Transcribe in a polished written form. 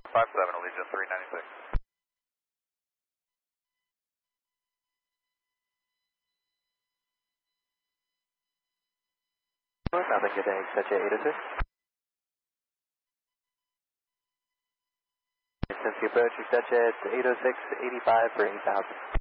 57 Allegiant 396. Nothing, good day, Sketch 806. Since the approach, Sketch 806, 85 for 8,000.